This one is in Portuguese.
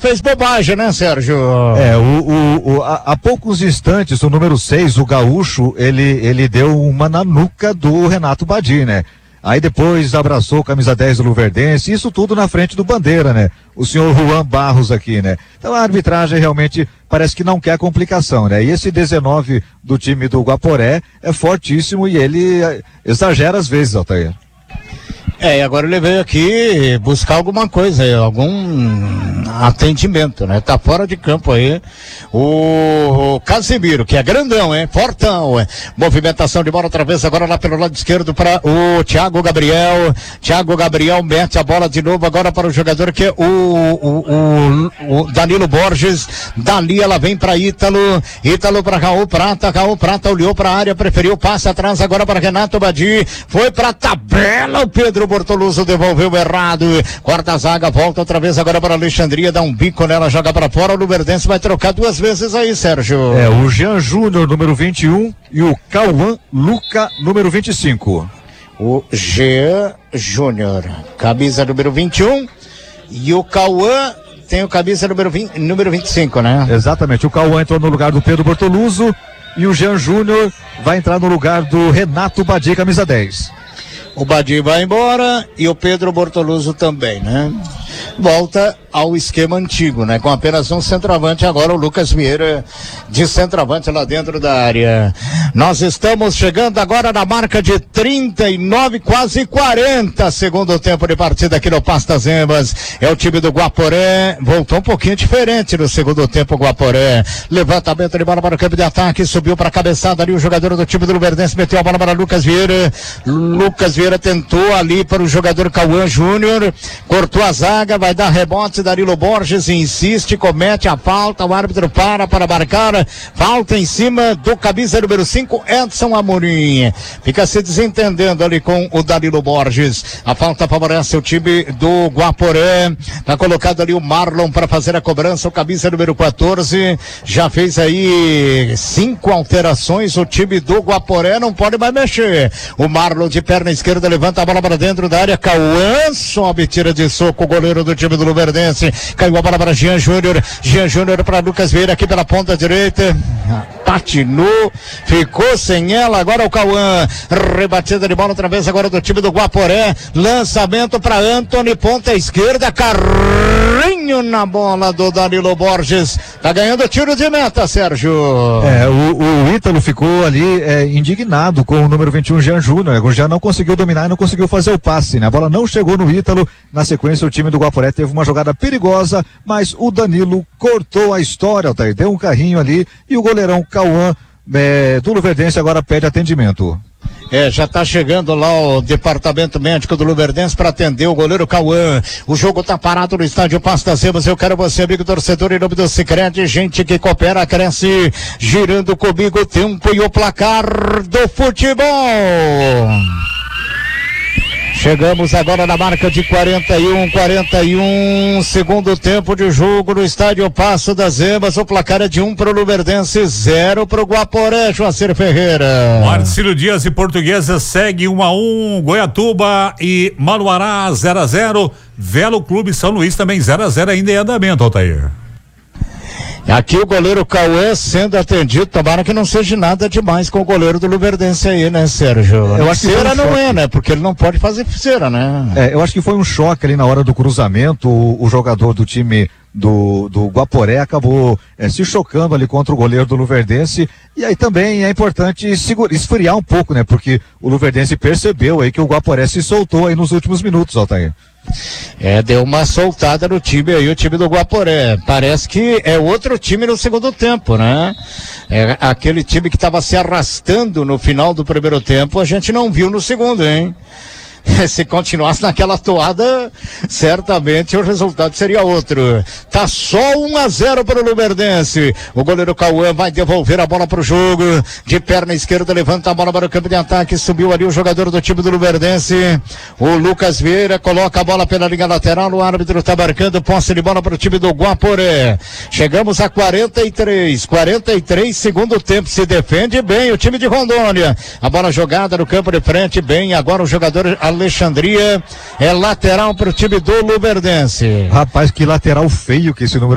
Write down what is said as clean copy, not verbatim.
fez bobagem, né, Sérgio? Há poucos instantes, o número 6, o Gaúcho, ele deu uma na nuca do Renato Badi, né? Aí depois abraçou a camisa 10 do Luverdense, isso tudo na frente do Bandeira, né? O senhor Juan Barros aqui, né? Então a arbitragem realmente parece que não quer complicação, né? E esse 19 do time do Guaporé é fortíssimo e ele exagera às vezes, Altair. E agora ele veio aqui buscar alguma coisa, algum atendimento, né? Tá fora de campo aí o Casimiro, que é grandão, hein? Fortão, hein? Movimentação de bola outra vez agora lá pelo lado esquerdo para o Thiago Gabriel. Thiago Gabriel mete a bola de novo agora para o jogador que é o Danilo Borges. Dali ela vem para Ítalo para Raul Prata olhou para a área, preferiu, passa atrás agora para Renato Badi, foi para tabela, o Pedro Bortoluso devolveu errado, corta a zaga, volta outra vez agora para Alexandria, dá um bico nela, joga para fora, o Luverdense vai trocar duas vezes aí, Sérgio. O Jean Júnior, número 21, e o Cauã Luca, número 25. O Jean Júnior, camisa número 21, e o Cauã tem o camisa número 25, né? Exatamente, o Cauã entrou no lugar do Pedro Bortoluso e o Jean Júnior vai entrar no lugar do Renato Badi, camisa 10. O Badi vai embora e o Pedro Bortoluso também, né? Volta ao esquema antigo, né? Com apenas um centroavante, agora o Lucas Vieira de centroavante lá dentro da área. Nós estamos chegando agora na marca de 39, quase 40 segundo tempo de partida aqui no Pasto das Emas. É o time do Guaporé, voltou um pouquinho diferente no segundo tempo o Guaporé. Levantamento de bola para o campo de ataque, subiu para a cabeçada ali o jogador do time do Luverdense, meteu a bola para Lucas Vieira. Lucas Vieira tentou ali para o jogador Cauã Júnior, cortou a zaga, vai dar rebote, Danilo Borges insiste, comete a falta, o árbitro para marcar, falta em cima do camisa número 5, Edson Amorim. Fica se desentendendo ali com o Danilo Borges. A falta favorece o time do Guaporé. Tá colocado ali o Marlon para fazer a cobrança, o camisa número 14. Já fez aí 5 alterações, o time do Guaporé não pode mais mexer. O Marlon de perna esquerda levanta a bola para dentro da área, Cauã sobe, tira de soco o goleiro do time do Luverdense. Caiu a bola para Jean Júnior para Lucas Vieira aqui pela ponta direita, patinou, ficou sem ela, agora o Cauã, rebatida de bola outra vez agora do time do Guaporé, lançamento para Antony, ponta esquerda, carrinho na bola do Danilo Borges, tá ganhando tiro de meta, Sérgio. O Ítalo ficou ali indignado com o número 21, Jean Júnior. O Jean não conseguiu dominar e não conseguiu fazer o passe, né? A bola não chegou no Ítalo. Na sequência, o time do Guaporé teve uma jogada perigosa, mas o Danilo cortou a história, Altair, deu um carrinho ali e o goleirão Cauã do Luverdense agora pede atendimento. Já tá chegando lá o departamento médico do Luverdense para atender o goleiro Cauã. O jogo tá parado no estádio Pasto das Emas. Eu quero você, amigo torcedor, em nome do Sicredi, gente que coopera, cresce, girando comigo o tempo e o placar do futebol. Chegamos agora na marca de 41, segundo tempo de jogo no estádio Pasto das Emas. O placar é de 1 para o Luverdense, 0 para o Guaporé, Joacir Ferreira. Marcílio Dias e Portuguesa segue 1-1, Goiatuba e Manuará 0-0, Velo Clube São Luís também 0-0 ainda em andamento, Altair. Aqui o goleiro Cauã sendo atendido, tomara que não seja nada demais com o goleiro do Luverdense aí, né, Sérgio? Eu acho que cera não é, né? Porque ele não pode fazer cera, né? Eu acho que foi um choque ali na hora do cruzamento, o jogador do time do Guaporé acabou se chocando ali contra o goleiro do Luverdense, e aí também é importante esfriar um pouco, né? Porque o Luverdense percebeu aí que o Guaporé se soltou aí nos últimos minutos, Altair. Deu uma soltada no time aí, o time do Guaporé. Parece que é outro time no segundo tempo, né? É aquele time que estava se arrastando no final do primeiro tempo, a gente não viu no segundo, hein? Se continuasse naquela toada, certamente o resultado seria outro. Tá só 1-0 para o Luverdense. O goleiro Cauã vai devolver a bola para o jogo. De perna esquerda, levanta a bola para o campo de ataque. Subiu ali o jogador do time do Luverdense. O Lucas Vieira coloca a bola pela linha lateral. O árbitro está marcando posse de bola para o time do Guaporé. Chegamos a 43, segundo tempo. Se defende bem o time de Rondônia. A bola jogada no campo de frente, bem. Agora o jogador Alexandria é lateral para o time do Luverdense. Rapaz, que lateral feio que esse número